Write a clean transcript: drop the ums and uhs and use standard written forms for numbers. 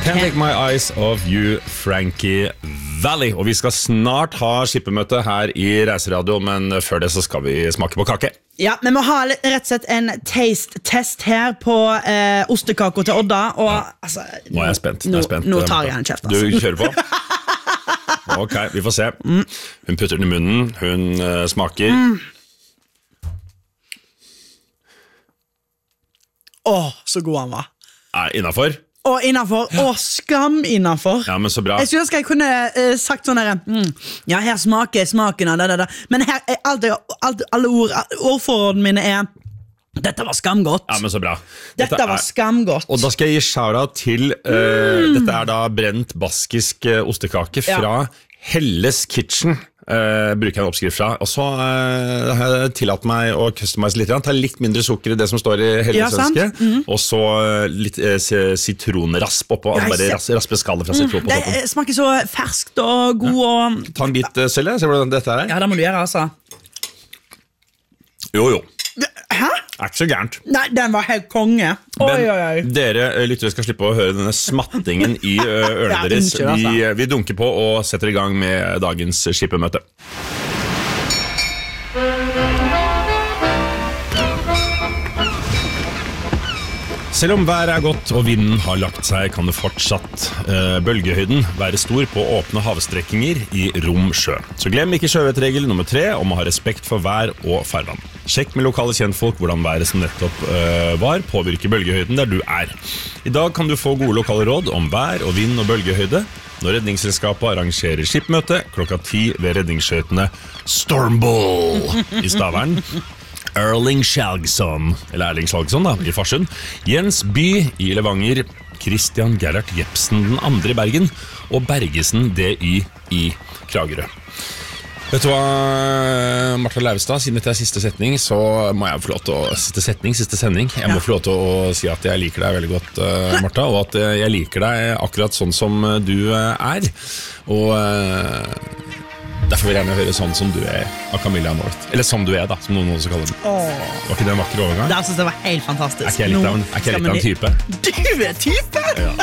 Can't take my eyes off you, Frankie Valli. Og vi skal snart ha skippemøte her i Reiseradio, men før det så skal vi smake på kake. Ja, men vi må ha rett og slett en taste-test her på ostekaka til Odda. Og, altså, Nå er jeg spent. Nå tar jeg en kjeft. Altså. Du kjører på? Ok, vi får se. Hun putter den i munnen, hun smaker. Så god han var. Innenfor? Og innenfor, skam innenfor. Ja, men så bra. Jeg synes jeg kunne sagt sånn her, ja, her smaker smaken av det. Men her er alle ordforrådene mine er, dette var skamgodt. Ja, men så bra. Dette var skamgodt. Og da skal jeg gi shout-out til, dette er da brent baskisk ostekake fra Helles Kitchen. Bruker jeg en oppskrift fra. Og så har jeg tillatt meg å customize litt. Ta litt mindre sukker i det som står i Helles ønske. Og så litt sitronrasp oppå. Bare raspe skallet fra sitron på toppen. Det smaker så ferskt og god og... Ta en bit, Selje. Se hvordan dette er. Ja, det må du gjøre, altså. Jo. Hæ? Er ikke så gærent. Nei, den var helt konge. Men dere lyttere skal slippe å høre denne smattingen i ørene deres. Vi dunker på og setter i gang med dagens skippemøte. Selv om været er godt og vinden har lagt seg, kan det fortsatt bølgehøyden være stor på åpne havstrekkinger i rom sjø. Så glem ikke sjøvettregel nummer 3 om å ha respekt for vær og farvann. Sjekk med lokale kjentfolk hvordan været som nettopp var påvirker bølgehøyden der du er. I dag kan du få gode lokale råd om vær og vind og bølgehøyde når Redningsselskapet arrangerer skippmøte klokka 10 ved redningsskøytene Stormball i Stavern. Erling Skjalgsson da, i Farsund, Jens By i Levanger, Christian Gerhard Jepsen den andre i Bergen og Bergesen DY i Kragerø. Vet du hva, Martha Lauvstad, siden dette er siste setning, så må jeg få lov til å siste sending. Jeg må få lov til å si at jeg liker deg veldig godt, Martha, og at jeg liker deg akkurat sånn som du er. Og derfor vil jeg gjerne høre sånn som du er av Camilla North. Eller som du er da, som noen også kaller den. Var ikke det en vakker overgang? Det synes jeg var helt fantastisk. Er ikke jeg litt av en type? Du er type? Ja.